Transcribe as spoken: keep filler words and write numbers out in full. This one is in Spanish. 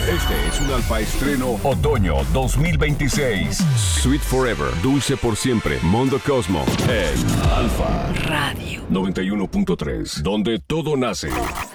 Este es un alfa estreno Otoño dos mil veintiséis. Sweet Forever, dulce por siempre. Mondo Cosmo en Alfa Radio noventa y uno punto tres, donde todo nace.